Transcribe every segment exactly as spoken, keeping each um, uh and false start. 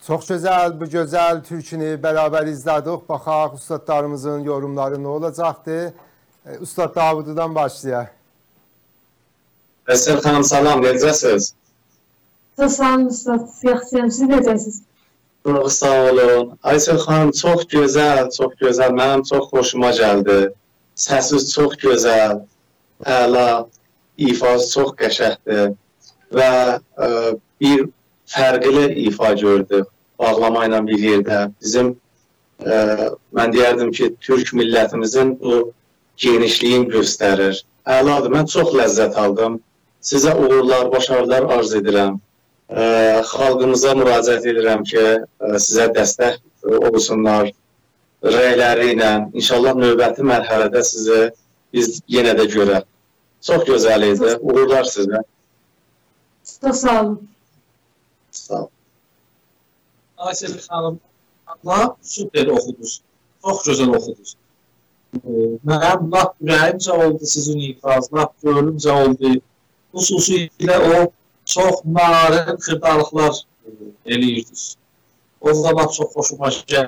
Çox gözəl, bu gözəl türkünü bərabər izlədik. Baxaq, ustadlarımızın yorumları nə olacaqdır? Ustad Davududan başlayaq. Aysel xanım, salam, necəsiniz? Çox sağ olun, ustad. Yaxşıyam, siz necəsiniz? Çox sağ olun. Aysel xanım, çox gözəl, çox gözəl. Mənim çox xoşuma gəldi. Səsiz çox gözəl, əla, ifası çox qəşəngdir və ə, bir fərqli ifa gördük bağlama ilə bir yerdə. Bizim, ə, mən deyərdim ki, Türk millətimizin bu genişliyin göstərir. Əladır, mən çox ləzzət aldım. Sizə uğurlar, başarılar arz edirəm. Ə, xalqımıza müraciət edirəm ki, ə, sizə dəstək olsunlar rəyləri ilə. İnşallah növbəti mərhələdə sizi biz yenə də görək. Çox gözəl idi. Uğurlar sizə. Çox sağ olun. Sağ olun. Aysel xanım, lap süper oxudunuz. Çox gözəl oxudunuz. Mənim lap ürəyimcə oldu sizin ifaz, lap gönlümcə oldu. Xüsusilə o çox narin xırdalıqlar eləyirdiniz. O da lap çox xoşuma gəldi.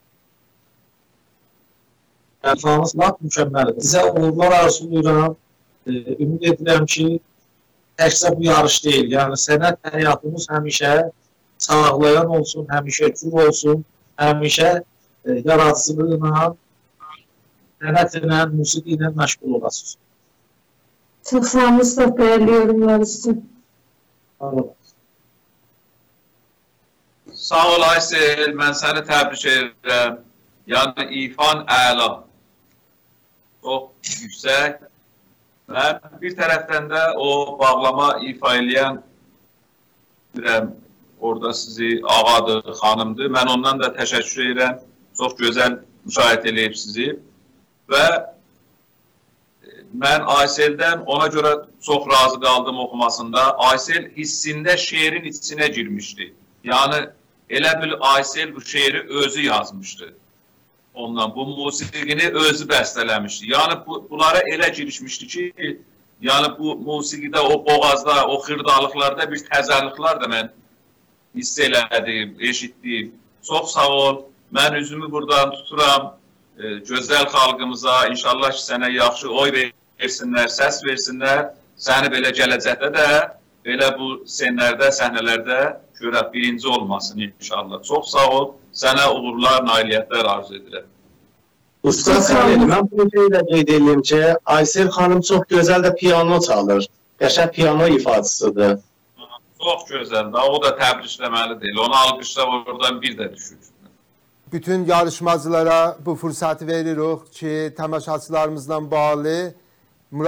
İfanız lap mükəmməldir. Sizə uğurlar arzulayıram. Ümid edirəm ki, təkcə bu yarış deyil. Yəni sənət həyatımız həmişə sağlayan olsun, həmişə gür olsun, həmişə e, yaradıcılığına, sənətlə, musiqi ilə məşğul olasınız. Çox sağ olun, ustad, dəyərli yorumlar üçün. Sağ olun. Sağ ol Aysel, mən səni təbrik edirəm. Yəni ifan əla, çox yüksək. Və bir tərəfdən də o bağlama ifa eləyən bilirəm, orada sizi ağadır, xanımdır. Mən ondan da təşəkkür edirəm. Çox gözəl müşahidə eləyib sizi. Və mən Aysel'dən ona görə çox razı qaldım oxumasında. Aysel hissində şeirin içinə girmişdi. Yəni elə bil Aysel bu şeiri özü yazmışdı. Ondan bu musiqini özü bəstələmişdi. Yəni bu, bunlara elə girişmişdi ki, yəni bu musiqidə, o boğazda, o xırdalıqlarda bir təzəlliklar da mən hiss elədim, eşitdim. Çox sağ ol. Mən üzümü buradan tuturam. E, gözəl xalqımıza, inşallah ki, sənə yaxşı oy versinlər, səs versinlər. Səni belə gələcəkdə də, belə bu senlərdə, səhnələrdə görək birinci olmasın inşallah. Çox sağ ol. Sənə uğurlar, nailiyyətlər arzu edirəm. Ustad Xəlil, mən bu şeylə qeyd edeyim ki, Aysel xanım çox gözəl də piano çalır. Qəşəng piano ifadəsidir. Çox gözəldir. O da təbrikləməli deyil. Onu alqışla oradan bir də düşür. Bütün yarışmacılara bu fürsəti veririk ki, tamaşaçılarımızla bağlı